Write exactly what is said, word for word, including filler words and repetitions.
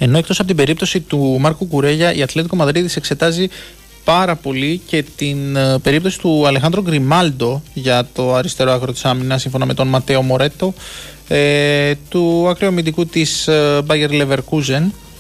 Ενώ εκτός από την περίπτωση του Μάρκου Κουρέλια, η Ατλέτικο Μαδρίδης εξετάζει πάρα πολύ και την uh, περίπτωση του Αλεχάνδρο Γκριμάλντο για το αριστερό άκρο της άμυνας, σύμφωνα με τον Ματέο Μορέτο, ε, του ακραίου αμυντικού της uh, Bayer Leverkusen.